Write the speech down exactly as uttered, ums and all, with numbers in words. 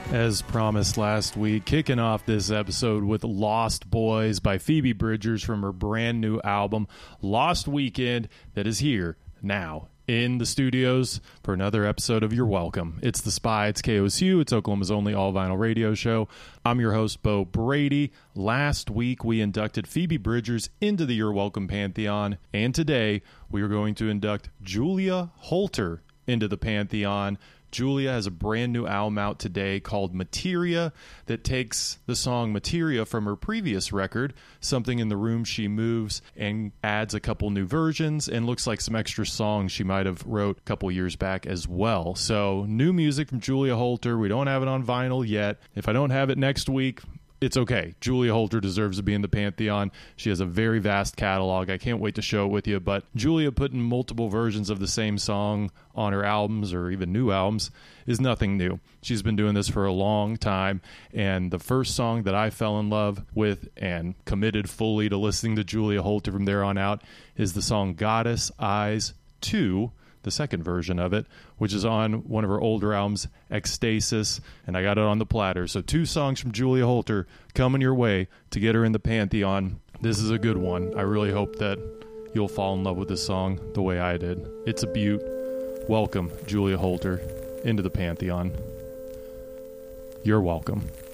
As promised last week, kicking off this episode with Lost Boys by Phoebe Bridgers from her brand new album, Lost Weekend, that is here now in the studios for another episode of You're Welcome. It's The Spy, it's K O S U, it's Oklahoma's only all-vinyl radio show. I'm your host, Bo Brady. Last week, we inducted Phoebe Bridgers into the You're Welcome Pantheon, and today, we are going to induct Julia Holter into the Pantheon. Julia has a brand new album out today called Materia that takes the song Materia from her previous record, Something in the Room She Moves, and adds a couple new versions and looks like some extra songs she might have wrote a couple years back as well. So new music from Julia Holter. We don't have it on vinyl yet. If I don't have it next week, it's okay. Julia Holter deserves to be in the Pantheon. She has a very vast catalog. I can't wait to show it with you. But Julia putting multiple versions of the same song on her albums or even new albums is nothing new. She's been doing this for a long time. And the first song that I fell in love with and committed fully to listening to Julia Holter from there on out is the song Goddess Eyes two. The second version of it, which is on one of her older albums, Ecstasis, and I got it on the platter. So two songs from Julia Holter coming your way to get her in the Pantheon. This is a good one. I really hope that you'll fall in love with this song the way I did. It's a beaut. Welcome, Julia Holter, into the Pantheon. You're welcome.